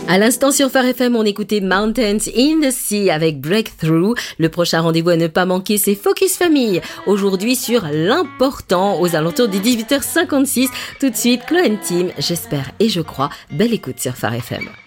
À l'instant sur Phare FM, on écoutait Mountains in the Sea avec Breakthrough. Le prochain rendez-vous à ne pas manquer, c'est Focus Famille. Aujourd'hui sur l'important aux alentours des 18h56. Tout de suite, Chloé Team, j'espère et je crois. Belle écoute sur Phare FM.